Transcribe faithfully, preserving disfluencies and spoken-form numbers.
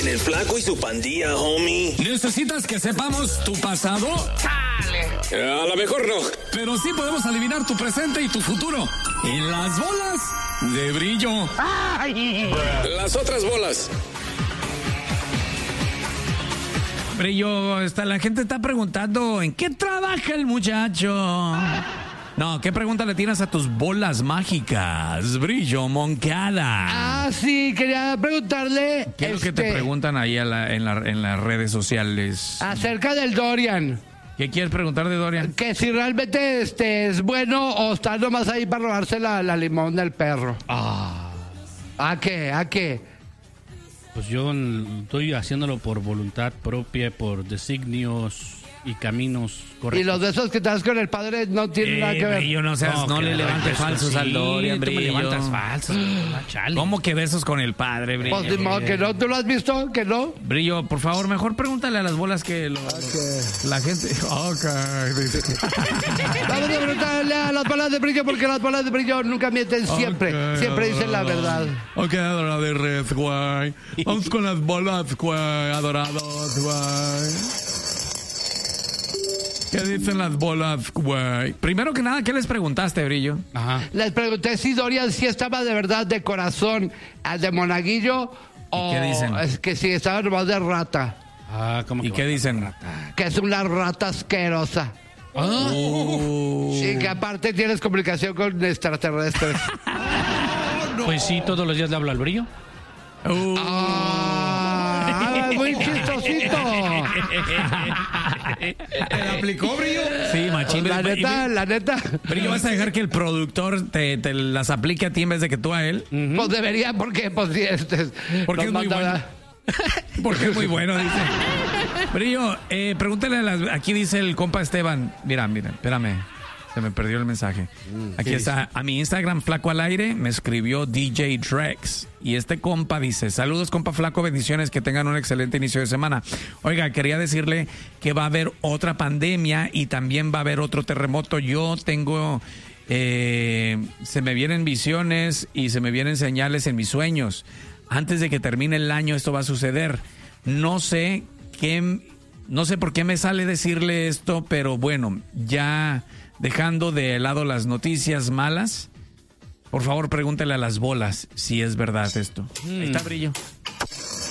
en el Flaco y su pandilla, homie. ¿Necesitas que sepamos tu pasado? ¡Chale! A lo mejor no. Pero sí podemos adivinar tu presente y tu futuro. En las bolas de brillo. ¡Ay! Las otras bolas. Brillo, está, la gente está preguntando ¿en qué trabaja el muchacho? No, ¿qué pregunta le tienes a tus bolas mágicas, Brillo Moncada? Ah, sí, quería preguntarle... ¿Qué es este, lo que te preguntan ahí a la, en, la, en las redes sociales? Acerca del Dorian. ¿Qué quieres preguntar de Dorian? Que si realmente este es bueno o está nomás ahí para robarse la, la limón del perro. Ah. ¿A qué? ¿A qué? Pues yo estoy haciéndolo por voluntad propia, por designios y caminos correctos. Y los besos que te das con el padre no tienen Eh, nada que ver. Brillo, no seas, no, No, le que levantes besos, falsos sí, al Dorian, tú me Brillo. levantas falsos. Ah, chale. ¿Cómo que besos con el padre, Brillo? Pues ni modo que no, ¿tú lo has visto? ¿Que no? Brillo, por favor, mejor pregúntale a las bolas que lo, Okay. la gente... Ok, dice. Vamos a preguntarle a las bolas de brillo porque las bolas de brillo nunca mienten siempre. Ok, siempre dicen la verdad. Ok, adorado de red, güey. Vamos con las bolas, güey, adorados, güey. ¿Qué dicen las bolas, güey? Primero que nada, ¿qué les preguntaste, Brillo? Ajá. Les pregunté si Dorian sí estaba de verdad de corazón al de Monaguillo o qué dicen? es que si estaba nomás de rata. Ah, ¿cómo ¿Y que qué va? dicen? Que es una rata asquerosa. Ah. Uh, Y que aparte tienes comunicación con extraterrestres. Pues sí, todos los días le hablo al Brillo. uh. Ah, muy chistosito. ¿Te la aplicó, Brillo? Sí, machín. La Brillo. neta, la neta. Brillo, ¿vas a dejar que el productor te, te las aplique a ti en vez de que tú a él? Pues debería, porque pues sí, este, Porque nos es muy manda- bueno. Porque es muy bueno, dice. Brillo, eh, pregúntale a las... Aquí dice el compa Esteban. Mira, mira, espérame. Se me perdió el mensaje. Aquí está. A mi Instagram, Flaco al Aire, me escribió D J Drex. Y este compa dice, saludos compa Flaco, bendiciones, que tengan un excelente inicio de semana. Oiga, quería decirle que va a haber otra pandemia y también va a haber otro terremoto. Yo tengo... Eh, se me vienen visiones y se me vienen señales en mis sueños. Antes de que termine el año esto va a suceder. No sé qué... No sé por qué me sale decirle esto, pero bueno, ya... Dejando de lado las noticias malas, por favor pregúntale a las bolas si es verdad esto. Ahí está, Brillo.